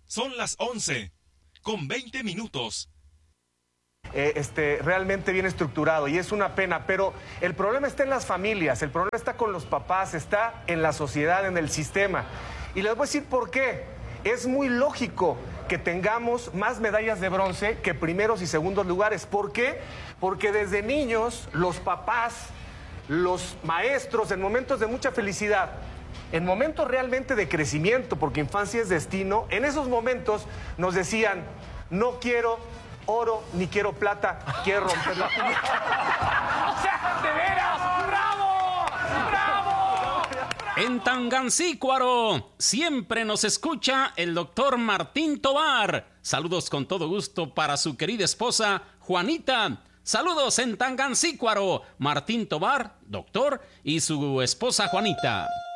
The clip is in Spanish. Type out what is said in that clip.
Son las 11:20. Realmente bien estructurado y es una pena, pero el problema está en las familias, el problema está con los papás, está en la sociedad, en el sistema. Y les voy a decir por qué. Es muy lógico que tengamos más medallas de bronce que primeros y segundos lugares. ¿Por qué? Porque desde niños los papás, los maestros, en momentos de mucha felicidad, en momentos realmente de crecimiento, porque infancia es destino, en esos momentos nos decían, no quiero oro ni quiero plata, quiero romper la puñeta. ¡O sea, de veras! ¡Bravo! ¡Bravo! En Tangancícuaro siempre nos escucha el doctor Martín Tovar. Saludos con todo gusto para su querida esposa Juanita. Saludos en Tangancícuaro, Martín Tovar, doctor, y su esposa Juanita.